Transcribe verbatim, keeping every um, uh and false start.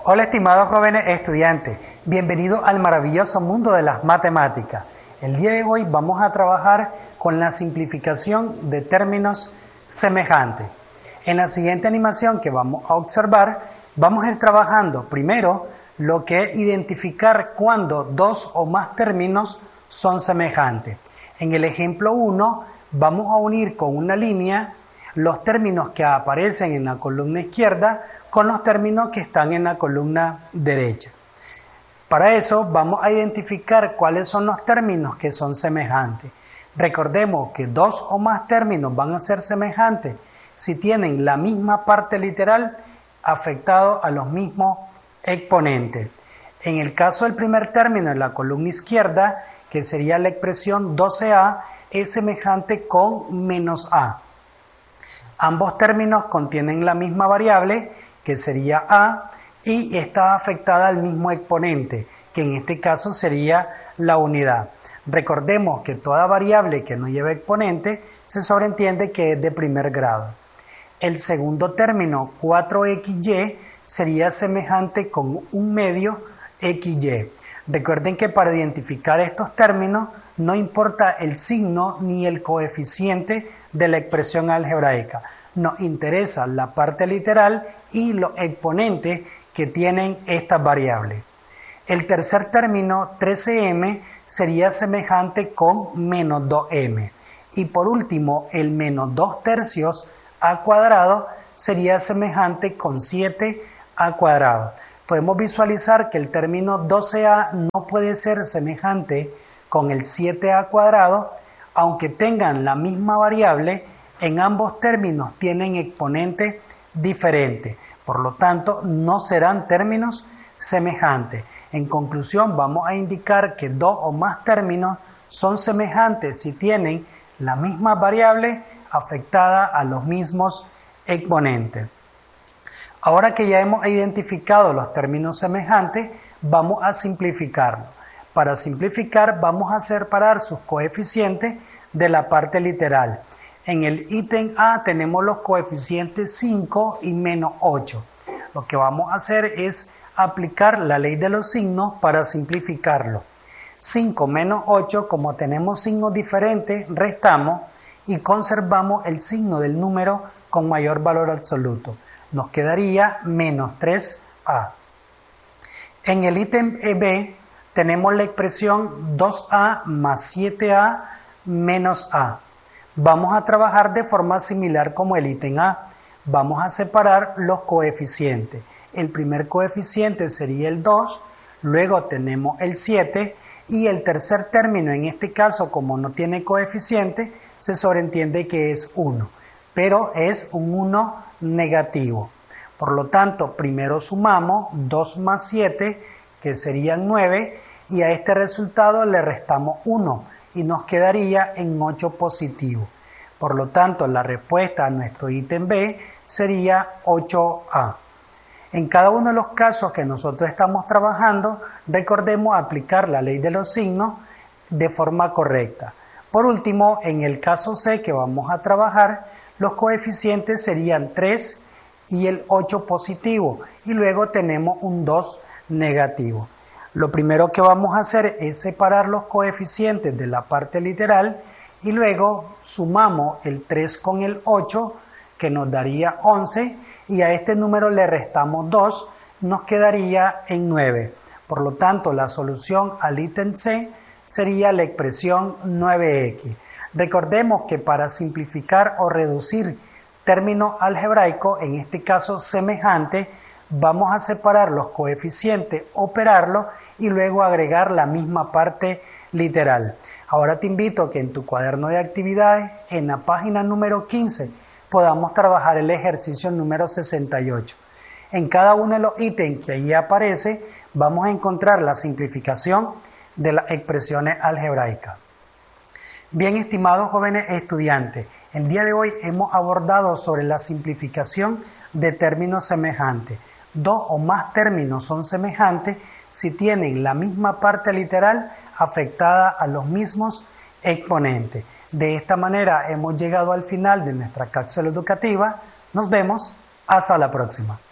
Hola estimados jóvenes estudiantes, bienvenidos al maravilloso mundo de las matemáticas. El día de hoy vamos a trabajar con la simplificación de términos semejantes. En la siguiente animación que vamos a observar, vamos a ir trabajando primero lo que es identificar cuando dos o más términos son semejantes. En el ejemplo uno vamos a unir con una línea los términos que aparecen en la columna izquierda con los términos que están en la columna derecha. Para eso vamos a identificar cuáles son los términos que son semejantes. Recordemos que dos o más términos van a ser semejantes si tienen la misma parte literal afectado a los mismos exponentes. En el caso del primer término en la columna izquierda, que sería la expresión doce a, es semejante con menos a. Ambos términos contienen la misma variable, que sería a, y está afectada al mismo exponente, que en este caso sería la unidad. Recordemos que toda variable que no lleva exponente se sobreentiende que es de primer grado. El segundo término, cuatro equis ye, sería semejante con un medio equis ye. Recuerden que para identificar estos términos no importa el signo ni el coeficiente de la expresión algebraica. Nos interesa la parte literal y los exponentes que tienen estas variables. El tercer término, trece eme, sería semejante con menos dos eme. Y por último, el menos dos tercios a cuadrado sería semejante con siete a cuadrado. Podemos visualizar que el término doce a no puede ser semejante con el siete a cuadrado, aunque tengan la misma variable, en ambos términos tienen exponentes diferentes. Por lo tanto, no serán términos semejantes. En conclusión, vamos a indicar que dos o más términos son semejantes si tienen la misma variable afectada a los mismos exponentes. Ahora que ya hemos identificado los términos semejantes, vamos a simplificarlo. Para simplificar, vamos a separar sus coeficientes de la parte literal. En el ítem A tenemos los coeficientes cinco y menos ocho. Lo que vamos a hacer es aplicar la ley de los signos para simplificarlo. cinco menos ocho, como tenemos signos diferentes, restamos y conservamos el signo del número con mayor valor absoluto. Nos quedaría menos tres a. En el ítem B tenemos la expresión dos a más siete a menos a. Vamos a trabajar de forma similar como el ítem A. Vamos a separar los coeficientes. El primer coeficiente sería el dos, luego tenemos el siete y el tercer término, en este caso como no tiene coeficiente, se sobreentiende que es uno, pero es un uno negativo. Por lo tanto, primero sumamos dos más siete, que serían nueve, y a este resultado le restamos uno y nos quedaría en ocho positivo. Por lo tanto, la respuesta a nuestro ítem B sería ocho a. En cada uno de los casos que nosotros estamos trabajando, recordemos aplicar la ley de los signos de forma correcta. Por último, en el caso C que vamos a trabajar, los coeficientes serían tres y el ocho positivo, y luego tenemos un dos negativo. Lo primero que vamos a hacer es separar los coeficientes de la parte literal y luego sumamos el tres con el ocho, que nos daría once, y a este número le restamos dos, nos quedaría en nueve. Por lo tanto, la solución al ítem C sería la expresión nueve equis. Recordemos que para simplificar o reducir términos algebraicos, en este caso semejante, vamos a separar los coeficientes, operarlos y luego agregar la misma parte literal. Ahora te invito a que en tu cuaderno de actividades, en la página número quince, podamos trabajar el ejercicio número sesenta y ocho. En cada uno de los ítems que ahí aparece, vamos a encontrar la simplificación de las expresiones algebraicas. Bien, estimados jóvenes estudiantes, el día de hoy hemos abordado sobre la simplificación de términos semejantes. Dos o más términos son semejantes si tienen la misma parte literal afectada a los mismos exponentes. De esta manera hemos llegado al final de nuestra cápsula educativa. Nos vemos. Hasta la próxima.